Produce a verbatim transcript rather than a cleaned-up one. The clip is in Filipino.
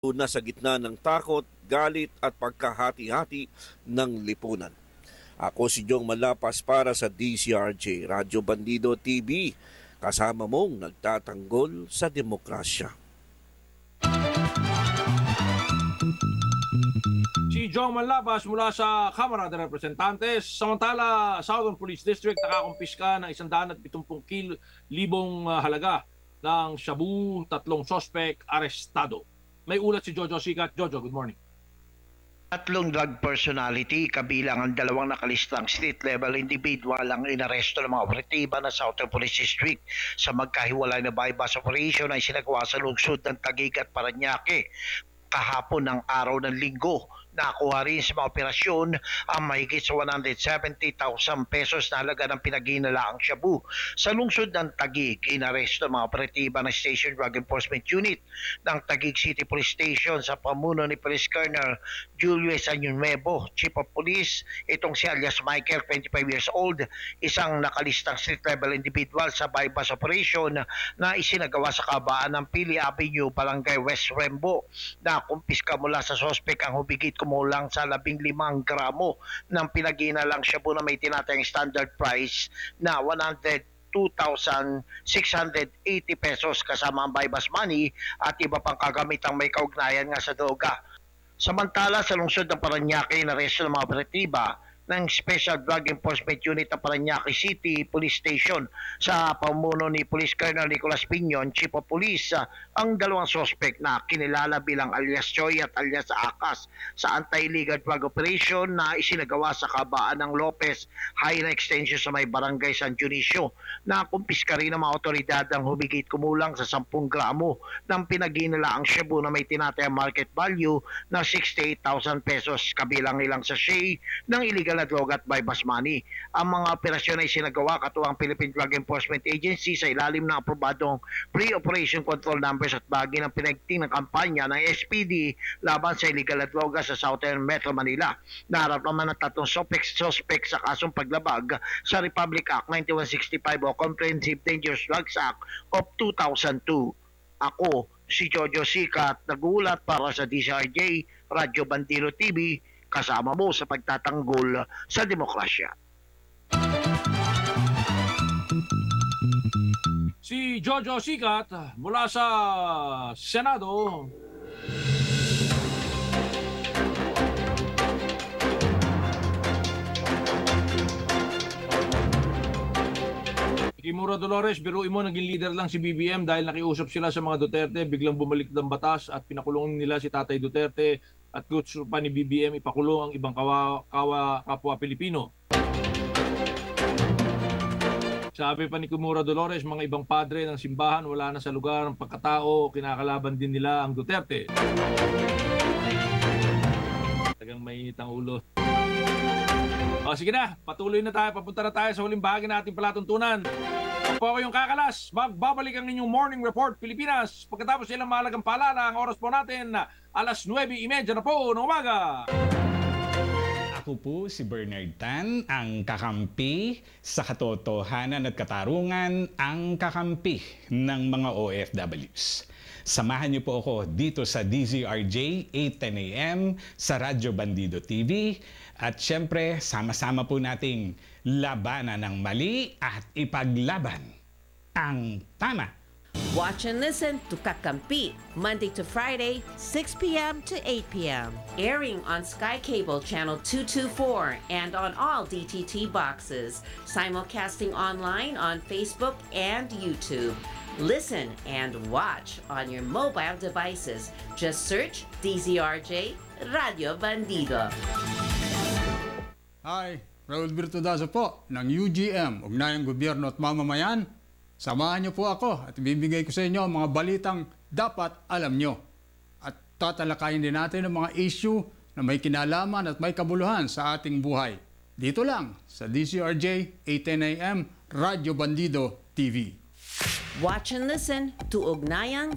na sa gitna ng takot, galit at pagkahati-hati ng lipunan. Ako si Jong Malapas para sa D C R J Radyo Bandido T V, kasama mong nagtatanggol sa demokrasya. Si Jong Malabas mula sa Kamara de Representantes. Samantala, Southern Police District nakakumpiska ng one hundred seventy libong halaga ng shabu, tatlong sospek arestado. May ulat si Jojo Sikat. Jojo, good morning. Tatlong drug personality kabilang ang dalawang nakalistang street-level individual ang inaresto ng mga operatiba ng Southern Police District sa magkahiwalay na bypass operation ay sinagawa sa lungsod ng Taguig at Parañaque kahapon ng araw ng linggo. Nakuha rin sa mga operasyon ang mahigit sa one hundred seventy thousand pesos na halaga ng pinaghinalaang shabu. Sa lungsod ng Taguig, inaresto ang mga operatiba ng Station Drug Enforcement Unit ng Taguig City Police Station sa pamuno ni Police Colonel Julius Anyunuevo, Chief of Police. Itong si alias Michael, twenty-five years old, isang nakalistang street-level individual sa bypass operation na isinagawa sa kabaan ng Pili Avenue, Barangay West Rembo. Nakumpiska mula sa sospek ang humigit kumulang sa labing limang gramo ng pinaghinalang shabu na may tinatayang standard price na one hundred two thousand six hundred eighty pesos kasama ang bypass money at iba pang kagamitang may kaugnayan nga sa droga. Samantala, sa lungsod ng Parañaque, inaresto ng mga operatiba ng Special Drug Enforcement Unit ng Parañaque City Police Station sa pamuno ni Police Colonel Nicolas Piñon, Chief of Police, uh, ang dalawang suspect na kinilala bilang alias Choy at alias Akas sa anti-illegal drug operation na isinagawa sa kabaan ng Lopez High na Extension sa may Barangay San Dionisio. Nakumpiska rin ng mga otoridad ang humigit kumulang sa ten gramo ng pinaghinalaang shabu na may tinatayang market value na sixty-eight thousand pesos, kabilang ilang sachet ng illegal na droga at bypass money. Ang mga operasyon ay sinagawa katuwang Philippine Drug Enforcement Agency sa ilalim ng aprobadong Pre-Operation Control Numbers at bahagi ng pinagting ng kampanya ng S P D laban sa illegal na droga sa Southern Metro Manila. Naharap naman ng tatlong suspect sa kasong paglabag sa Republic Act ninety-one sixty-five o Comprehensive Dangerous Drugs Act of two thousand two. Ako, si Jojo Sikat, nagulat para sa D C R J Radyo Bandido T V, kasama mo sa pagtatanggol sa demokrasya. Si Jojo Sikat mula sa Senado. Kimura Dolores, biruin mo, naging leader lang si B B M dahil nakiusap sila sa mga Duterte, biglang bumalik ng batas at pinakulong nila si Tatay Duterte at gusto pa ni B B M ipakulong ang ibang kawa, kawa, kapwa Pilipino. Sabi pa ni Kimura Dolores, mga ibang padre ng simbahan wala na sa lugar ng pagkatao, kinakalaban din nila ang Duterte. Tagang mainit ang ulo. O sige na, patuloy na tayo. Papunta na tayo sa huling bahagi nating palatuntunan. Po ako yung Kakalas. Magbabalik ang inyong Morning Report Pilipinas. Pagkatapos ilang mahalagang paalala, ang oras po natin alas nuwebe trenta na po ng umaga. Ako po si Bernard Tan, ang kakampi sa katotohanan at katarungan, ang kakampi ng mga O F Ws. Samahan niyo po ako dito sa D Z R J eight ten A M sa Radyo Bandido T V. At syempre, sama-sama po nating labanan ng mali at ipaglaban ang tama. Watch and listen to Kakampi, Monday to Friday, six p m to eight p m Airing on Sky Cable Channel two twenty-four and on all D T T boxes. Simulcasting online on Facebook and YouTube. Listen and watch on your mobile devices. Just search D Z R J Radio Bandido. Hi, Raul Virtudazo po ng U G M, Ugnayang Gobyerno at Mamamayan. Samahan niyo po ako at bibigay ko sa inyo ang mga balitang dapat alam niyo. At tatalakayin din natin ang mga issue na may kinalaman at may kabuluhan sa ating buhay. Dito lang sa D C R J eight ten A M Radyo Bandido T V. Watch and listen to Ugnayang